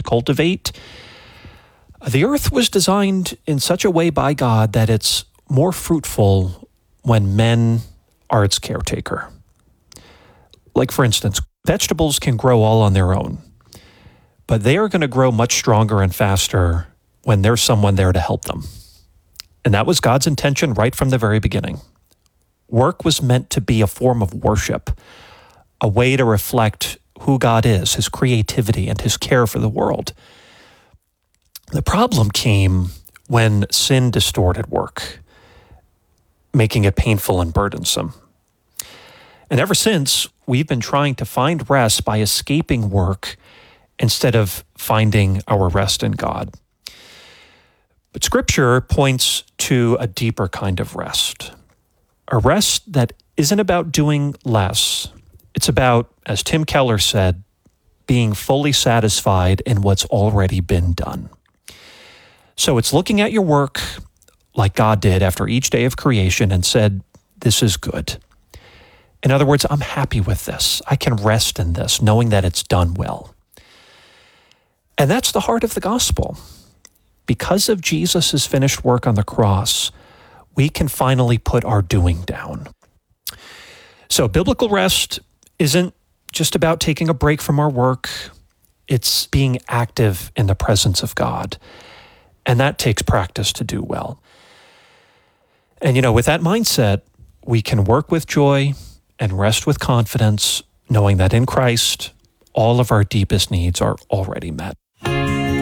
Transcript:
cultivate. The earth was designed in such a way by God that it's more fruitful when men are its caretaker. Like, for instance, vegetables can grow all on their own, but they are going to grow much stronger and faster when there's someone there to help them. And that was God's intention right from the very beginning. Work was meant to be a form of worship, a way to reflect who God is, his creativity and his care for the world. The problem came when sin distorted work, making it painful and burdensome. And ever since, we've been trying to find rest by escaping work instead of finding our rest in God. But Scripture points to a deeper kind of rest, a rest that isn't about doing less. It's about, as Tim Keller said, being fully satisfied in what's already been done. So it's looking at your work like God did after each day of creation and said, this is good. In other words, I'm happy with this. I can rest in this, knowing that it's done well. And that's the heart of the gospel. Because of Jesus' finished work on the cross, we can finally put our doing down. So biblical rest isn't just about taking a break from our work. It's being active in the presence of God. And that takes practice to do well. And with that mindset, we can work with joy and rest with confidence, knowing that in Christ, all of our deepest needs are already met.